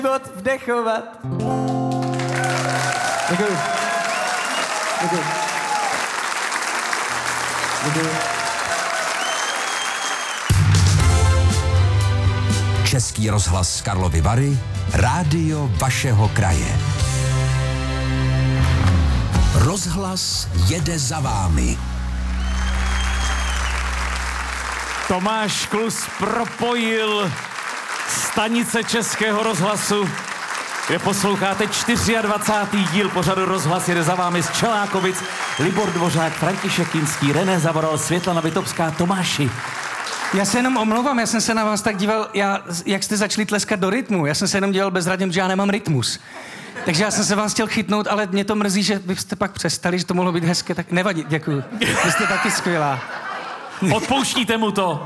vdechovat. Děkuji. Děkuji. Děkuji. Český rozhlas Karlovy Vary, rádio vašeho kraje. Rozhlas jede za vámi. Tomáš Klus propojil stanice Českého rozhlasu, kde posloucháte 24. díl pořadu Rozhlas jede za vámi z Čelákovic. Libor Dvořák, František Kinský, René Zavoral, Světlana Vitobská. Tomáši. Já se jenom omlouvám, já jsem se na vás tak díval, jak jste začali tleskat do rytmu. Já jsem se jenom dělal bezradně, že já nemám rytmus. Takže já jsem se vás chtěl chytnout, ale mě to mrzí, že vy jste pak přestali, že to mohlo být hezké, tak nevadí, děkuju. Vy jste taky skvělá. Odpouštíte mu to.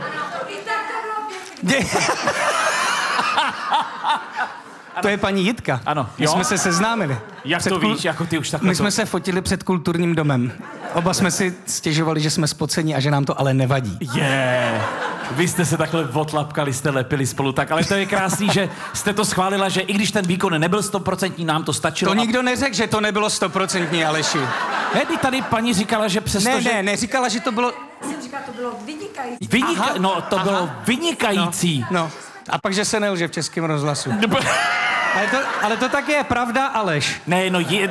To je paní Jitka. Ano. My jsme se seznámili. Jak to víš, jako ty už takhle My jsme se fotili před kulturním domem. Oba jsme si stěžovali, že jsme spocení a že nám to ale nevadí. Vy jste se takhle odlapkali, jste lepili spolu tak, ale to je krásný, že jste to schválila, že i když ten výkon nebyl 100%, nám to stačilo. To nikdo neřekl, že to nebylo 100%, Aleši. Ne, tady paní říkala, že přesto, neříkala, že to bylo... Jsem říkala, to bylo vynikající. Bylo vynikající. No. A pak, že se nelže v Českém rozhlasu. Ale to tak je pravda, Aleš. Ne,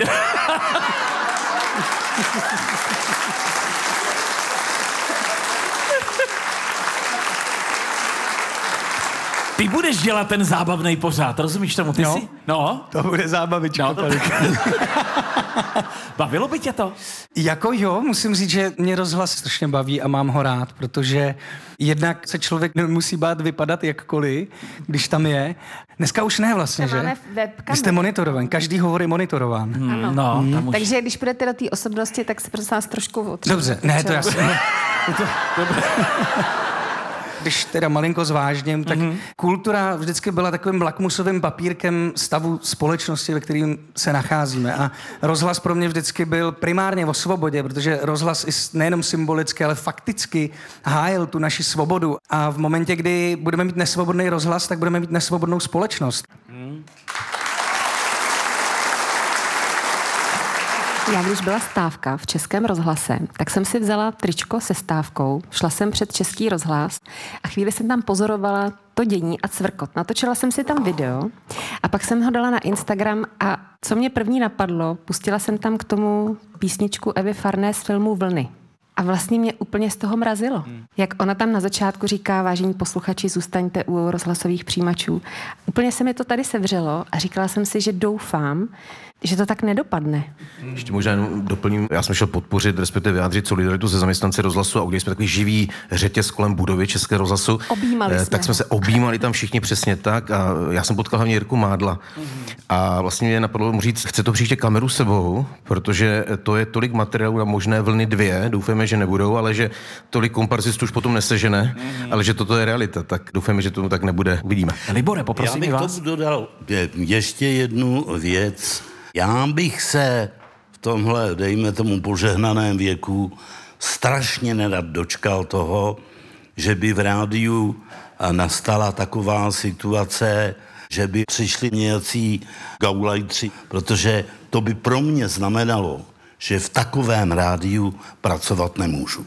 Ty budeš dělat ten zábavný pořád, rozumíš tomu? Ty jsi? No. To bude zábavička. No, bavilo by tě to? Jako jo, musím říct, že mě rozhlas strašně baví a mám ho rád, protože jednak se člověk nemusí bát vypadat jakkoliv, když tam je. Dneska už ne vlastně, že? Vy jste monitorován, každý hovor je monitorován. Takže když půjdete do té osobnosti, tak se prosím vás trošku otřeba. Dobře, ne, to jasně. Když teda malinko zvážním, tak kultura vždycky byla takovým lakmusovým papírkem stavu společnosti, ve kterým se nacházíme. A rozhlas pro mě vždycky byl primárně o svobodě, protože rozhlas nejenom symbolicky, ale fakticky hájil tu naši svobodu. A v momentě, kdy budeme mít nesvobodný rozhlas, tak budeme mít nesvobodnou společnost. Já když byla stávka v Českém rozhlase, tak jsem si vzala tričko se stávkou, šla jsem před Český rozhlas a chvíli jsem tam pozorovala to dění a cvrkot. Natočila jsem si tam video a pak jsem ho dala na Instagram a co mě první napadlo, pustila jsem tam k tomu písničku Evy Farné z filmu Vlny. A vlastně mě úplně z toho mrazilo. Jak ona tam na začátku říká, vážení posluchači, zůstaňte u rozhlasových přijímačů. Úplně se mi to tady sevřelo a říkala jsem si, že doufám, že to tak nedopadne. Ještě možná jenom doplním, já jsem šel podpořit, respektive vyjádřit solidaritu se zaměstnanci rozhlasu a udělali jsme takový živý řetěz kolem budovy Českého rozhlasu. Objímali jsme. Tak jsme se objímali tam všichni přesně tak a já jsem potkal hlavně Jirku Mádla. A vlastně mě napadlo mu říct, chce to příště kameru sebou, protože to je tolik materiálu na možné vlny 2, doufáme, že nebudou, ale že tolik komparzistů už potom nesežene, ale že toto je realita, tak doufáme, že tomu tak nebude. Uvidíme. Libore, poprosím vás. Já bych tomu dodal ještě jednu věc. Já bych se v tomhle, dejme tomu požehnaném věku, strašně nerad dočkal toho, že by v rádiu nastala taková situace, že by přišli nějací gaulajtři, protože to by pro mě znamenalo, že v takovém rádiu pracovat nemůžu.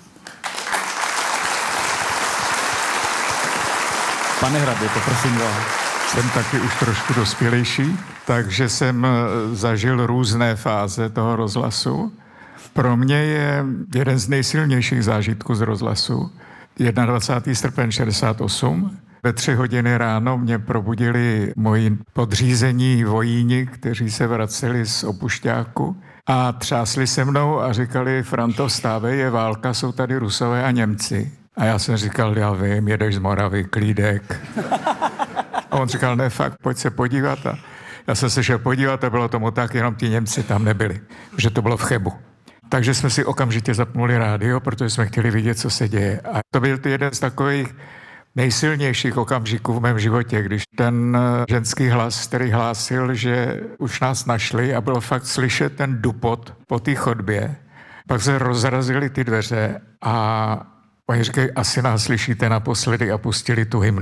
Pane Hrabě, poprosím vás. Jsem taky už trošku dospělejší, takže jsem zažil různé fáze toho rozhlasu. Pro mě je jeden z nejsilnějších zážitků z rozhlasu 21. srpen 68. Ve 3 hodiny ráno mě probudili moji podřízení vojíni, kteří se vraceli z opušťáku a třásli se mnou a říkali, Franto, vstávej, je válka, jsou tady Rusové a Němci. A já jsem říkal, já vím, jedeš z Moravy, klídek. A on říkal, ne, fakt, pojď se podívat. A já jsem se šel podívat a bylo tomu tak, jenom ti Němci tam nebyli, že to bylo v Chebu. Takže jsme si okamžitě zapnuli rádio, protože jsme chtěli vidět, co se děje. A to byl jeden z takových nejsilnějších okamžiků v mém životě, když ten ženský hlas, který hlásil, že už nás našli a bylo fakt slyšet ten dupot po té chodbě. Pak se rozrazily ty dveře a oni říkají, asi nás slyšíte naposledy a pustili tu hymnu.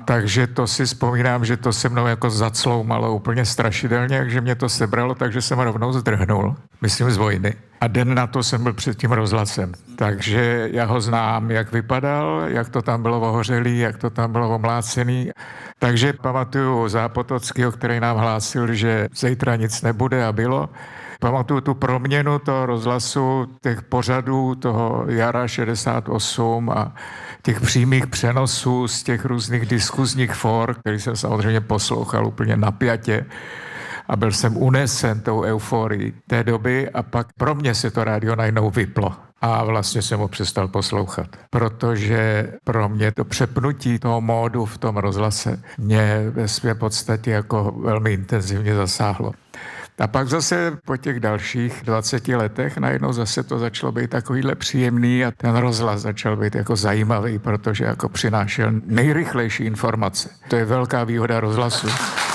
Takže to si vzpomínám, že to se mnou jako zacloumalo úplně strašidelně, takže mě to sebralo, takže jsem rovnou zdrhnul, myslím z vojny. A den na to jsem byl před tím rozhlasem. Takže já ho znám, jak vypadal, jak to tam bylo ohořelý, jak to tam bylo omlácený. Takže pamatuju Zápotockého, který nám hlásil, že zítra nic nebude a bylo. Pamatuju tu proměnu toho rozhlasu, těch pořadů toho jara 68 a těch přímých přenosů z těch různých diskuzních for, který jsem samozřejmě poslouchal úplně napjatě a byl jsem unesen tou euforií té doby a pak pro mě se to rádio najednou vyplo. A vlastně jsem ho přestal poslouchat, protože pro mě to přepnutí toho módu v tom rozhlase mě ve své podstatě jako velmi intenzivně zasáhlo. A pak zase po těch dalších 20 letech najednou zase to začalo být takovýhle příjemný a ten rozhlas začal být jako zajímavý, protože jako přinášel nejrychlejší informace. To je velká výhoda rozhlasu.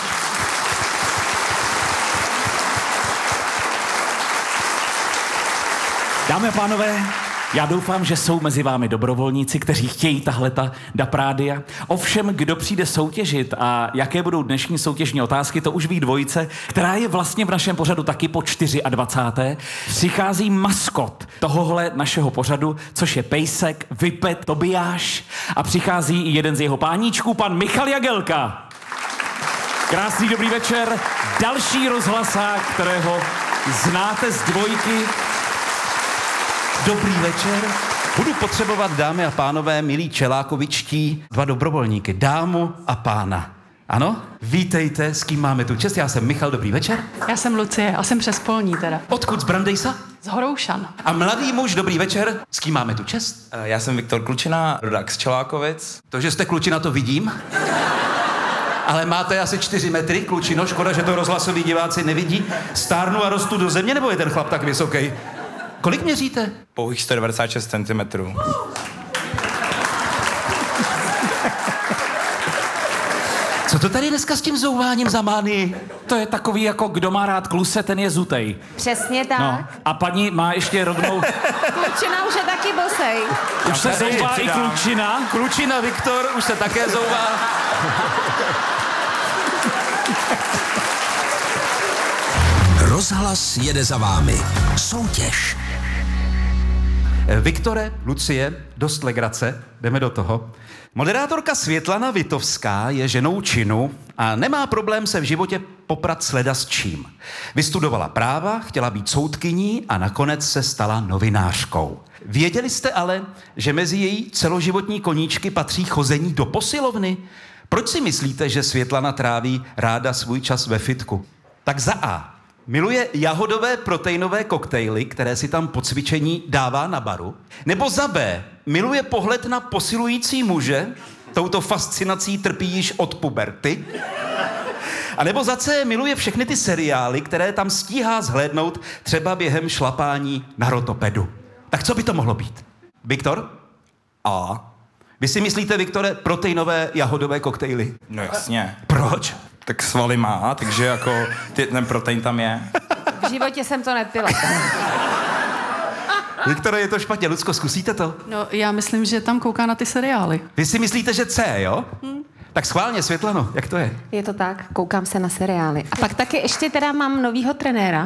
Dámy a pánové, já doufám, že jsou mezi vámi dobrovolníci, kteří chtějí tahleta DAB rádia. Ovšem, kdo přijde soutěžit a jaké budou dnešní soutěžní otázky, to už ví dvojice, která je vlastně v našem pořadu taky po 24. Přichází maskot tohohle našeho pořadu, což je pejsek, Vipet Tobiáš, a přichází i jeden z jeho páníčků, pan Michal Jagelka. Krásný dobrý večer. Další rozhlasák, kterého znáte z dvojky. Dobrý večer. Budu potřebovat, dámy a pánové, milí čelákovičtí, 2 dobrovolníky, dámu a pána. Ano? Vítejte, s kým máme tu čest? Já jsem Michal, dobrý večer. Já jsem Lucie a jsem přespolní teda. Odkud z Brandejsa? Z Horoušan. A mladý muž, dobrý večer, s kým máme tu čest? Já jsem Viktor Klučina, rodák z Čelákovic. To, že jste Klučina, to vidím. Ale máte asi 4 metry, Klučino, škoda, že to rozhlasoví diváci nevidí. Stárnu a rostu do země, nebo je ten chlap tak vysoký? Kolik měříte? Pouhých 196 cm. Co to tady dneska s tím zouváním za mánii? To je takový jako kdo má rád kluse, ten je zutej. Přesně tak. No. A paní má ještě rovnou... Klučina už je taky bosej. Už se zouvá i Klučina. Klučina Viktor už se také zouvá. Rozhlas jede za vámi. Soutěž. Viktore, Lucie, dost legrace, jdeme do toho. Moderátorka Světlana Vitovská je ženou činu a nemá problém se v životě poprat sleda s čím. Vystudovala práva, chtěla být soudkyní a nakonec se stala novinářkou. Věděli jste ale, že mezi její celoživotní koníčky patří chození do posilovny? Proč si myslíte, že Světlana tráví ráda svůj čas ve fitku? Tak za A. Miluje jahodové proteinové koktejly, které si tam po cvičení dává na baru. Nebo za B. Miluje pohled na posilující muže, touto fascinací trpí již od puberty. A nebo za C. Miluje všechny ty seriály, které tam stíhá zhlédnout třeba během šlapání na rotopedu. Tak co by to mohlo být? Viktor? A. Vy si myslíte, Viktore, proteinové jahodové koktejly? No jasně. Proč? Tak svaly má, takže jako ten protein tam je. V životě jsem to nepila. Viktore, je to špatně. Lucko, zkusíte to? No, já myslím, že tam kouká na ty seriály. Vy si myslíte, že C, jo? Tak schválně, Světlano, jak to je? Je to tak, koukám se na seriály. A pak taky ještě teda mám novýho trenéra.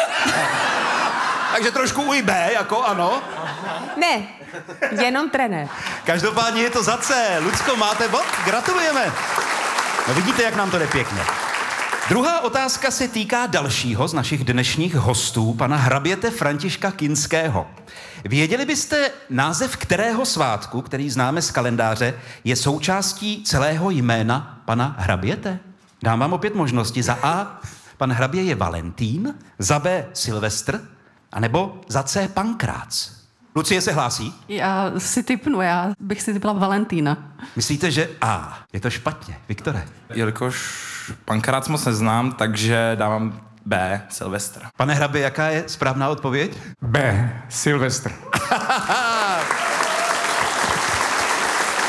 Takže trošku uj B, jako ano? Ne, jenom trenér. Každopádně je to za C. Lucko, máte bod? Gratulujeme. No vidíte, jak nám to jde pěkně. Druhá otázka se týká dalšího z našich dnešních hostů, pana hraběte Františka Kinského. Věděli byste název kterého svátku, který známe z kalendáře, je součástí celého jména pana hraběte? Dám vám opět možnosti. Za A pan hrabě je Valentín, za B Silvestr, anebo za C Pankrác. Lucie se hlásí? Já si tipnu, já bych si typla Valentína. Myslíte, že A? Je to špatně. Viktore? Jelikož Pankrác moc neznám, takže dávám B, Silvestr. Pane hrabě, jaká je správná odpověď?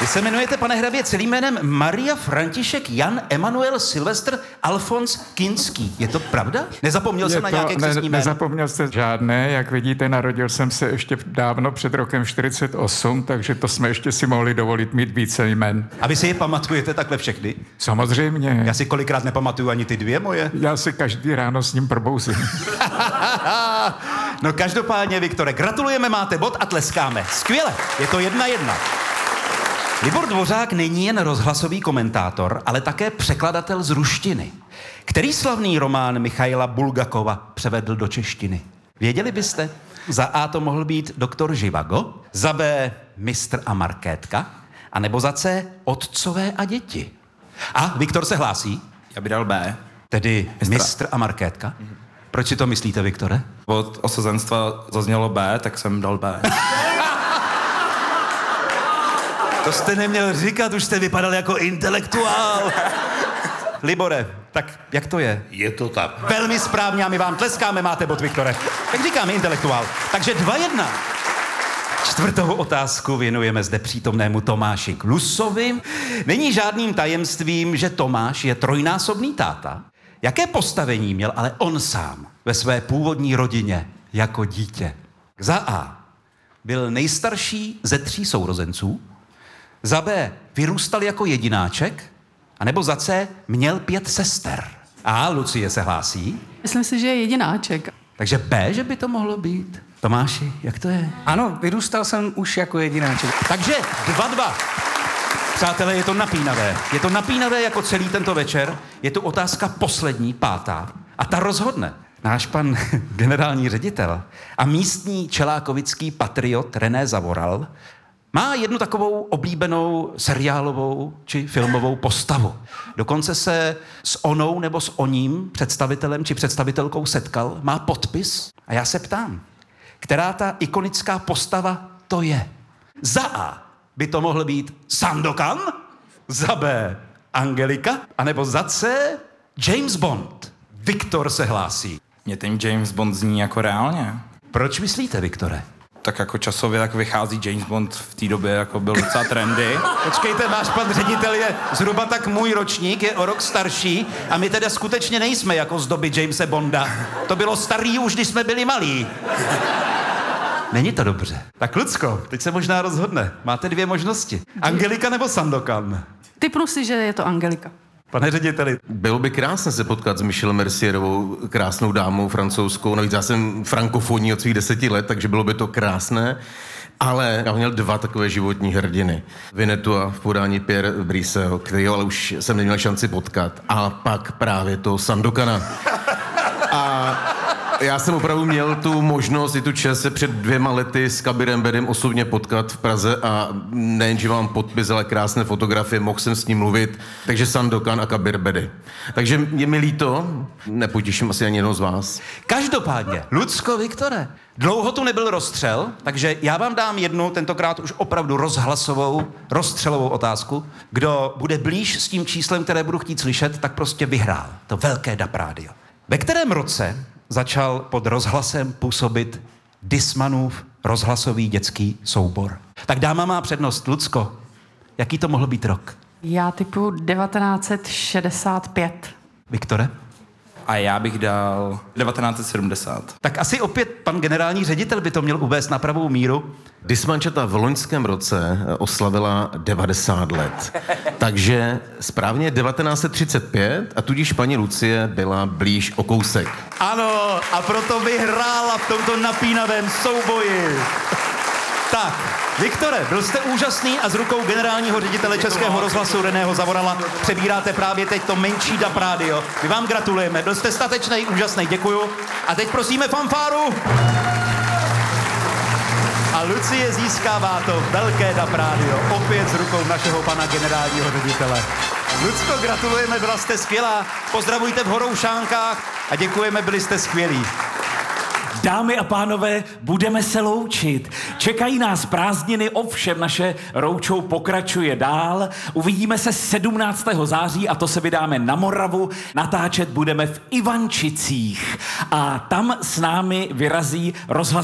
Vy se jmenujete, pane hrabě, celým jménem Maria František Jan Emanuel Silvestr Alfons Kinský. Je to pravda? Nezapomněl jsem na nějaké křestní jméno? Nezapomněl jste žádné, jak vidíte, narodil jsem se ještě dávno před rokem 48, takže to jsme ještě si mohli dovolit mít více jmen. A vy si je pamatujete takhle všechny? Samozřejmě. Já si kolikrát nepamatuju ani ty dvě moje. Já si každý ráno s ním probouzím. No každopádně, Viktore, gratulujeme, máte bod a tleskáme. Skvěle, je to 1-1. Libor Dvořák není jen rozhlasový komentátor, ale také překladatel z ruštiny. Který slavný román Michaila Bulgakova převedl do češtiny? Věděli byste? Za A to mohl být Doktor Živago, za B Mistr a Markétka, anebo za C Otcové a děti. A Viktor se hlásí? Já bych dal B. Tedy Mistr a Markétka. Proč si to myslíte, Viktore? Od osazenstva zaznělo B, tak jsem dal B. To jste neměl říkat, už jste vypadal jako intelektuál. Libore, tak jak to je? Je to tak. Velmi správně a my vám tleskáme, máte bod, Viktore. Jak říkáme, intelektuál. Takže 2-1. Čtvrtou otázku věnujeme zde přítomnému Tomáši Klusovi. Není žádným tajemstvím, že Tomáš je trojnásobný táta. Jaké postavení měl ale on sám ve své původní rodině jako dítě? Za A byl nejstarší ze 3 sourozenců, za B vyrůstal jako jedináček, anebo za C měl 5 sester. A Lucie se hlásí. Myslím si, že je jedináček. Takže B, že by to mohlo být. Tomáši, jak to je? Ano, vyrůstal jsem už jako jedináček. Takže 2-2. Přátelé, je to napínavé. Je to napínavé jako celý tento večer. Je tu otázka poslední, 5. A ta rozhodne. Náš pan generální ředitel a místní čelákovický patriot René Zavoral má jednu takovou oblíbenou seriálovou či filmovou postavu. Dokonce se s onou nebo s oním představitelem či představitelkou setkal, má podpis a já se ptám, která ta ikonická postava to je? Za A by to mohl být Sandokan, za B Angelika, anebo za C James Bond. Viktor se hlásí. Mně ten James Bond zní jako reálně. Proč myslíte, Viktore? Tak jako časově tak vychází James Bond v té době, jako byl docela trendy. Počkejte, náš pan ředitel je zhruba tak můj ročník, je o rok starší a my teda skutečně nejsme jako z doby Jamese Bonda. To bylo starý už, když jsme byli malí. Není to dobře. Tak Lucko, teď se možná rozhodne. Máte 2 možnosti. Angelika nebo Sandokan? Tipnu si, že je to Angelika. Pane řediteli. Bylo by krásné se potkat s Michelem Mercierovou, krásnou dámou francouzskou. Navíc já jsem frankofonní od svých 10 let, takže bylo by to krásné. Ale já měl 2 takové životní hrdiny. Vinetua v podání Pierre Briceho, kterého ale už jsem neměl šanci potkat. A pak právě to Sandokana. A já jsem opravdu měl tu možnost i tu čest se před 2 lety s Kabirem Bedem osobně potkat v Praze a nejen, že mám podpis, ale krásné fotografie, mohl jsem s ním mluvit, takže Sandokan a Kabir Bedy. Takže je mi líto, nepotěším asi ani jednoho z vás. Každopádně, Lucko, Viktore, dlouho tu nebyl rozstřel, takže já vám dám jednu, tentokrát už opravdu rozhlasovou, rozstřelovou otázku. Kdo bude blíž s tím číslem, které budu chtít slyšet, tak prostě vyhrál. To velké DAB rádio. Ve kterém roce začal pod rozhlasem působit Dismanův rozhlasový dětský soubor? Tak dáma má přednost. Lucko, jaký to mohl být rok? Já typu 1965. Viktore? A já bych dal 1970. Tak asi opět pan generální ředitel by to měl uvést na pravou míru. Dismančata v loňském roce oslavila 90 let. Takže správně 1935 a tudíž paní Lucie byla blíž o kousek. Ano, a proto vyhrála v tomto napínavém souboji. Tak, Viktore, byl jste úžasný a s rukou generálního ředitele Českého rozhlasu Reného Zavorala přebíráte právě teď to menší DAB rádio. My vám gratulujeme, byl jste statečný, úžasný, děkuju. A teď prosíme fanfáru. A Lucie získává to velké DAB rádio, opět s rukou našeho pana generálního ředitele. Lucko, gratulujeme, byla jste skvělá. Pozdravujte v Horoušánkách a děkujeme, byli jste skvělí. Dámy a pánové, budeme se loučit. Čekají nás prázdniny, ovšem naše roučou pokračuje dál. Uvidíme se 17. září a to se vydáme na Moravu. Natáčet budeme v Ivančicích. A tam s námi vyrazí rozhlas